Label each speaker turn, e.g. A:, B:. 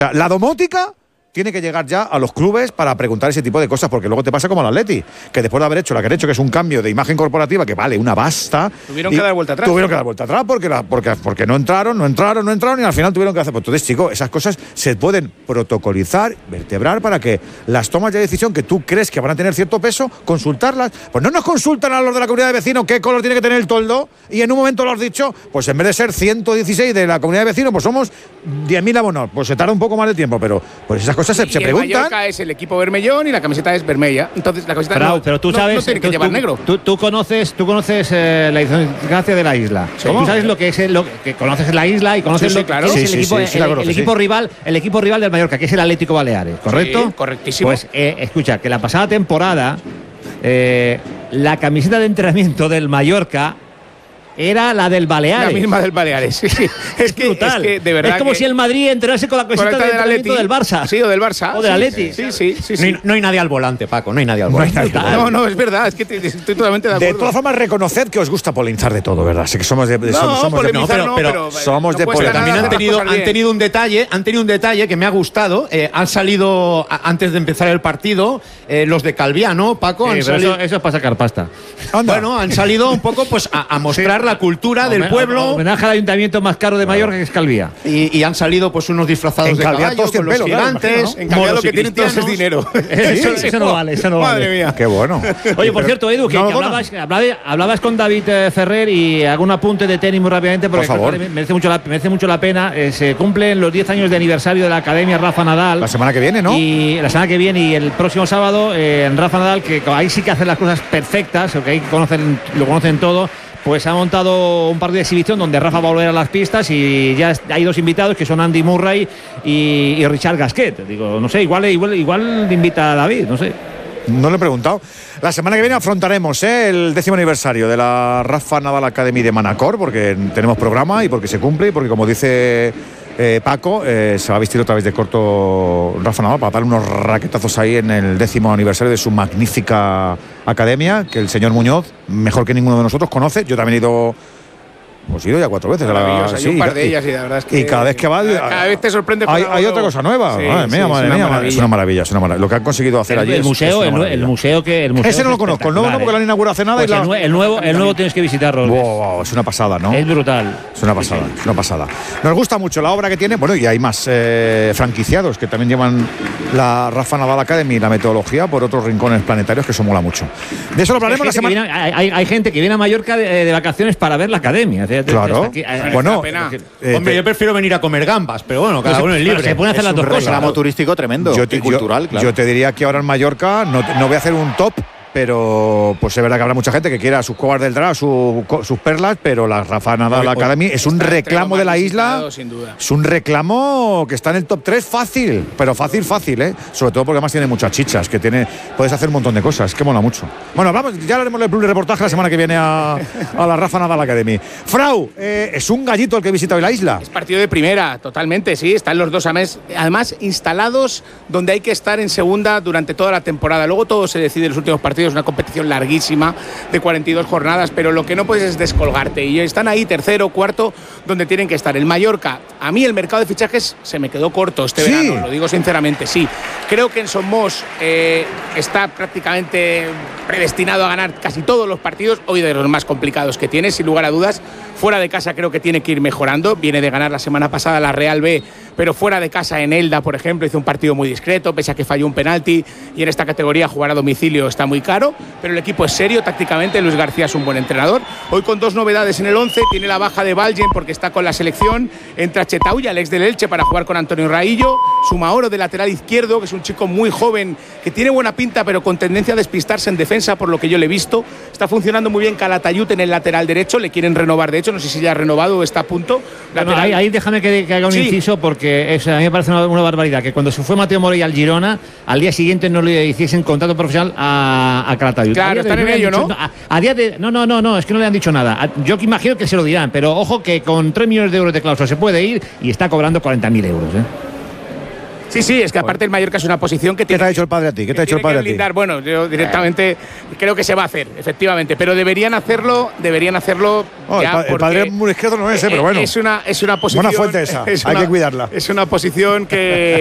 A: La domótica tiene que llegar ya a los clubes para preguntar ese tipo de cosas, porque luego te pasa como al Atleti, que después de haber hecho lo que han hecho, que es un cambio de imagen corporativa que vale una basta.
B: Tuvieron que dar vuelta atrás.
A: Tuvieron que dar vuelta atrás porque no entraron y al final tuvieron que hacer. Pues entonces, chicos, esas cosas se pueden protocolizar, vertebrar para que las tomas de decisión que tú crees que van a tener cierto peso, consultarlas. Pues no nos consultan a los de la comunidad de vecinos qué color tiene que tener el toldo y en un momento lo has dicho, pues en vez de ser 116 de la comunidad de vecinos, pues somos 10.000 abonados. Pues se tarda un poco más de tiempo, pero pues esas cosas se preguntan.
B: Mallorca es el equipo vermellón y la camiseta es vermella. Entonces la camiseta
C: pero tú sabes,
B: no tiene que llevar negro.
C: Tú conoces la idiosincrasia de la isla. Tú sabes lo que es lo que conoces la isla y conoces lo que es el equipo rival del Mallorca, que es el Atlético Baleares, ¿correcto?
B: Sí, correctísimo.
C: Pues escucha, que la pasada temporada la camiseta de entrenamiento del Mallorca era la del Baleares.
B: La misma del Baleares. Sí. Es
C: brutal.
B: Es que de verdad.
C: Es como si el Madrid entrenase con la camiseta de entrenamiento del Barça.
B: Sí, o del Barça.
C: O del Atleti.
B: Sí.
D: No hay nadie al volante, Paco. No hay nadie al volante.
B: No, es verdad. Es que estoy totalmente de acuerdo.
A: De todas formas, reconoced que os gusta polinzar de todo, ¿verdad? Sé que somos de
D: somos de
A: polinzar.
D: También han tenido un detalle que me ha gustado. Han salido antes de empezar el partido los de Calviano, Paco.
C: Eso es para sacar pasta.
D: Bueno, han salido un poco pues a mostrar la cultura del pueblo.
C: Homenaje al ayuntamiento más caro de Mallorca, que es Calvía.
D: Y han salido pues unos disfrazados de caballo con los gigantes.
B: En Calviá lo que tienen todos es dinero.
C: Eso no vale.
B: Madre mía.
A: Qué bueno.
C: Oye, por cierto, Edu, que hablabas con David Ferrer y algún apunte de tenis muy rápidamente, porque
A: por favor.
C: Merece mucho la pena. Se cumplen los 10 años de aniversario de la Academia Rafa Nadal.
A: La semana que viene, ¿no?
C: Y la semana que viene y el próximo sábado, Rafa Nadal, que ahí sí que hace las cosas perfectas, que ahí lo conocen todo. Pues ha montado un partido de exhibición donde Rafa va a volver a las pistas y ya hay dos invitados que son Andy Murray y Richard Gasquet. Digo, no sé, igual invita a David, no sé.
A: No le he preguntado. La semana que viene afrontaremos el 10º aniversario de la Rafa Nadal Academy de Manacor, porque tenemos programa y porque se cumple y porque, como dice Paco, se va a vestir otra vez de corto Rafa Nadal para dar unos raquetazos ahí en el 10º aniversario de su magnífica academia, que el señor Muñoz, mejor que ninguno de nosotros, conoce. Yo también he ido ya 4 veces.
B: Hay un par de ellas y la verdad es que.
A: Y cada vez que va.
B: Cada vez te sorprende.
A: Hay otra cosa nueva.
B: Sí,
A: madre mía. Es una maravilla. Lo que han conseguido hacer allí.
C: El museo.
A: Ese no lo conozco. El nuevo no, porque lo han inaugurado hace nada.
C: Pues el nuevo tienes que visitarlo.
A: Wow, es una pasada, ¿no?
C: Es brutal.
A: Es una pasada. Nos gusta mucho la obra que tiene. Bueno, y hay más franquiciados que también llevan la Rafa Nadal Academy y la metodología por otros rincones planetarios, que eso mola mucho. De eso lo hablaremos la semana.
C: Hay gente que viene a Mallorca de vacaciones para ver la academia.
A: Claro. Bueno,
D: hombre, yo prefiero venir a comer gambas, pero bueno, cada uno es libre.
C: Se pueden hacer las dos cosas.
E: Es un reclamo turístico tremendo y cultural, claro.
A: Yo te diría que ahora en Mallorca no voy a hacer un top, pero pues es verdad que habrá mucha gente que quiera sus cuevas del drag, sus perlas, pero la Rafa Nadal Academy es un reclamo de la isla.
B: Sin duda.
A: Es un reclamo que está en el top 3 fácil, pero fácil, sobre todo porque además tiene muchas chichas, puedes hacer un montón de cosas, que mola mucho. Bueno, ya haremos el reportaje la semana que viene a la Rafa Nadal Academy. Frau, es un gallito el que visita hoy la isla.
B: Es partido de primera, totalmente, sí. Están los dos además instalados donde hay que estar en segunda durante toda la temporada. Luego todo se decide en los últimos partidos. Es una competición larguísima de 42 jornadas, pero lo que no puedes es descolgarte. Y están ahí tercero, cuarto, donde tienen que estar. El Mallorca, a mí el mercado de fichajes se me quedó corto este verano, lo digo sinceramente, sí. Creo que en Somos está prácticamente predestinado a ganar casi todos los partidos, hoy de los más complicados que tiene, sin lugar a dudas. Fuera de casa creo que tiene que ir mejorando. Viene de ganar la semana pasada la Real B, pero fuera de casa en Elda, por ejemplo, hizo un partido muy discreto, pese a que falló un penalti, y en esta categoría jugar a domicilio está muy caro, pero el equipo es serio tácticamente. Luis García es un buen entrenador. Hoy con dos novedades en el 11, tiene la baja de Valgen porque está con la selección, entra Chetauya, el ex del Elche, para jugar con Antonio Raillo, Sumaoro de lateral izquierdo, que es un chico muy joven, que tiene buena pinta, pero con tendencia a despistarse en defensa, por lo que yo le he visto. Está funcionando muy bien Calatayud en el lateral derecho, le quieren renovar, de hecho, no sé si ya ha renovado o está a punto.
C: Bueno, ahí déjame que haga un inciso, porque a mí me parece una barbaridad que cuando se fue Mateo Morey al Girona, al día siguiente no le hiciesen contrato profesional a Calatayud.
B: Claro, están en ello, ¿no?
C: No, es que no le han dicho nada. Yo que imagino que se lo dirán, pero ojo que con 3 millones de euros de cláusula se puede ir y está cobrando 40.000 euros.
B: Sí, es que aparte el Mallorca es una posición que
A: tiene. ¿Qué te ha dicho el padre a ti? ¿Qué te ha dicho el padre a ti?
B: Bueno, yo directamente creo que se va a hacer, efectivamente, pero deberían hacerlo ya,
A: el padre muy izquierdo no es, pero bueno.
B: Es una posición.
A: Buena fuente esa, hay que cuidarla.
B: Es una posición que